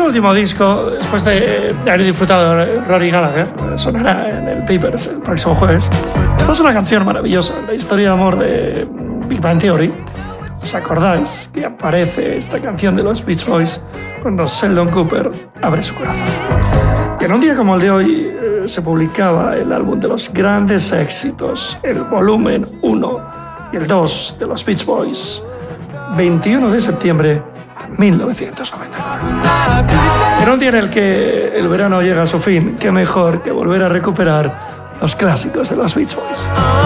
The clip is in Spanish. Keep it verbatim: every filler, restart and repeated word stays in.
un último disco, después de haber disfrutado de Rory Gallagher, sonará en el Papers el próximo jueves. Esta es una canción maravillosa, la historia de amor de Big Bang Theory. ¿Os acordáis que aparece esta canción de los Beach Boys cuando Sheldon Cooper abre su corazón? Y en un día como el de hoy eh, se publicaba el álbum de los grandes éxitos, el volumen uno y el dos de los Beach Boys, veintiuno de septiembre de mil novecientos noventa y nueve. En un día en el que el verano llega a su fin, qué mejor que volver a recuperar los clásicos de los Beach Boys.